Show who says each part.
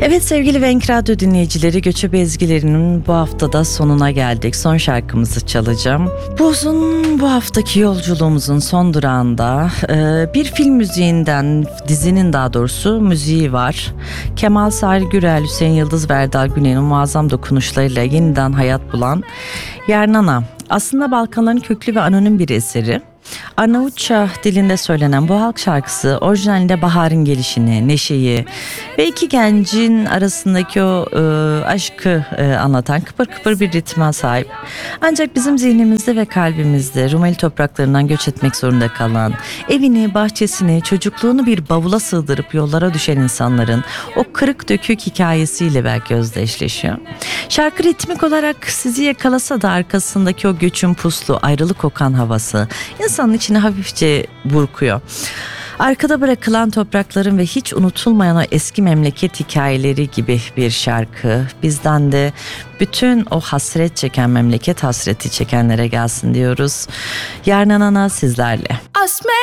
Speaker 1: Evet sevgili Venk Radyo dinleyicileri, Göçebe Ezgilerinin bu haftada sonuna geldik. Son şarkımızı çalacağım. Bu haftaki yolculuğumuzun son durağında bir film müziğinden, dizinin daha doğrusu müziği var. Kemal Sari Gürel, Hüseyin Yıldız ve Erdal Güney'in muazzam dokunuşlarıyla yeniden hayat bulan Yernana. Aslında Balkanların köklü ve anonim bir eseri. Arnavutça dilinde söylenen bu halk şarkısı orijinalinde baharın gelişini, neşeyi ve iki gencin arasındaki o aşkı anlatan kıpır kıpır bir ritme sahip. Ancak bizim zihnimizde ve kalbimizde Rumeli topraklarından göç etmek zorunda kalan, evini, bahçesini, çocukluğunu bir bavula sığdırıp yollara düşen insanların o kırık dökük hikayesiyle belki özdeşleşiyor. Şarkı ritmik olarak sizi yakalasa da arkasındaki o göçün puslu, ayrılık kokan havası insanın içine hafifçe burkuyor. Arkada bırakılan toprakların ve hiç unutulmayan o eski memleket hikayeleri gibi bir şarkı. Bizden de bütün o hasret çeken, memleket hasreti çekenlere gelsin diyoruz. Yernana sizlerle.